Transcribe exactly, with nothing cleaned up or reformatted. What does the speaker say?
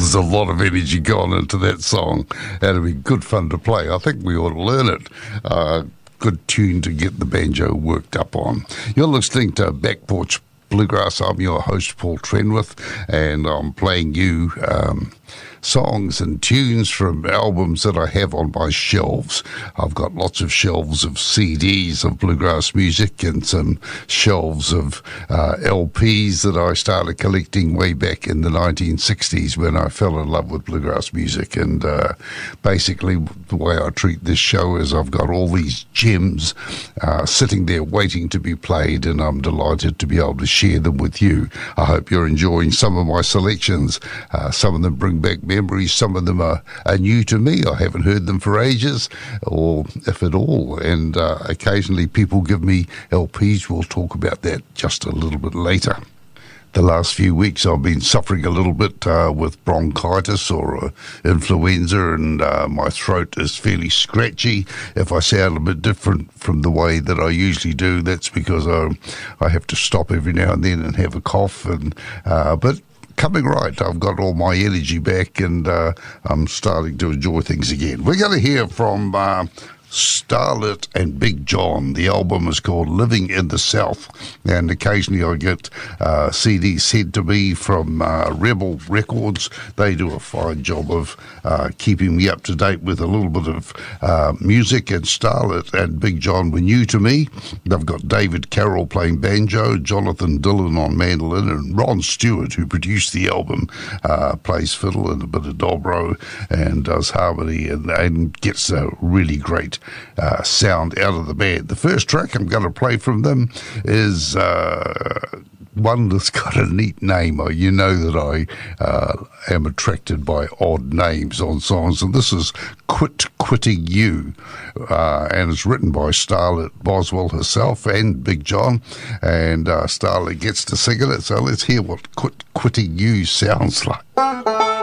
there's a lot of energy gone into that song. It'll be good fun to play. I think we ought to learn it. Uh, good tune to get the banjo worked up on. You're listening to Back Porch Bluegrass. I'm your host, Paul Trenwith, and I'm playing you um, songs and tunes from albums that I have on my shelves. I've got lots of shelves of C Ds of bluegrass music and some shelves of uh, L Ps that I started collecting way back in the nineteen sixties when I fell in love with bluegrass music. And uh, basically the way I treat this show is I've got all these gems uh, sitting there waiting to be played, and I'm delighted to be able to share them with you. I hope you're enjoying some of my selections. Uh, some of them bring back memories, some of them are, are new to me. I haven't heard them for ages, or if at all, and uh, occasionally people give me L Ps. We'll talk about that just a little bit later. The last few weeks I've been suffering a little bit uh, with bronchitis or uh, influenza, and uh, my throat is fairly scratchy. If I sound a bit different from the way that I usually do, that's because I, I have to stop every now and then and have a cough. And uh, but coming right, I've got all my energy back, and uh, I'm starting to enjoy things again. We're going to hear from Uh, Starlet and Big John. The album is called Living in the South, and occasionally I get uh, C Ds sent to me from uh, Rebel Records. They do a fine job of uh, keeping me up to date with a little bit of uh, music, and Starlet and Big John were new to me. They've got David Carroll playing banjo, Jonathan Dillon on mandolin, and Ron Stewart, who produced the album, uh, plays fiddle and a bit of dobro and does harmony, and, and gets a really great Uh, sound out of the band. The first track I'm going to play from them is uh, one that's got a neat name. You know that I uh, am attracted by odd names on songs, and this is Quit Quitting You, uh, and it's written by Starlet Boswell herself and Big John, and uh, Starlet gets to sing it, so let's hear what Quit Quitting You sounds like.